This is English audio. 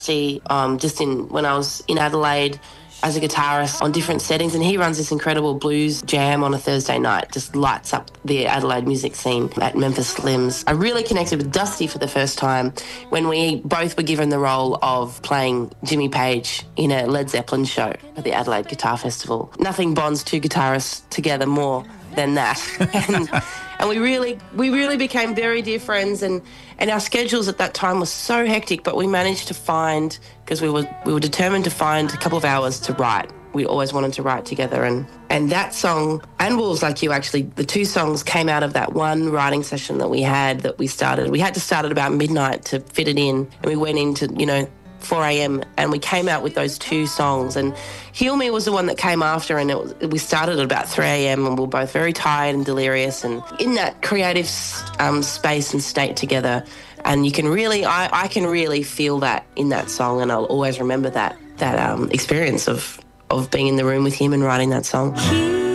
See, when I was in Adelaide as a guitarist on different settings, and he runs this incredible blues jam on a Thursday night, just lights up the Adelaide music scene at Memphis Slims. I really connected with Dusty for the first time when we both were given the role of playing Jimmy Page in a Led Zeppelin show at the Adelaide Guitar Festival. Nothing bonds two guitarists together more than that. And we really became very dear friends, and our schedules at that time were so hectic, but we managed to find, because we were determined to find a couple of hours to write. We always wanted to write together, and that song and Wolves Like You, actually, the two songs came out of that one writing session that we had We had to start at about midnight to fit it in, and we went into, 4 a.m. and we came out with those two songs, and Heal Me was the one that came after, and we started at about 3 a.m. and we were both very tired and delirious and in that creative space and state together, and you can really, I can really feel that in that song, and I'll always remember that experience of being in the room with him and writing that song.